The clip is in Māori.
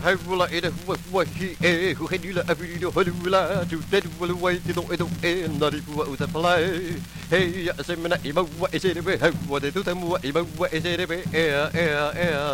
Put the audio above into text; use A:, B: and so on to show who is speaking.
A: hula ida hua hi e hu he nula avi do hula to dead will away to do e nari hua uta play hey ya semena ima wa e se be ha wa de tu tamu ima wa e se be e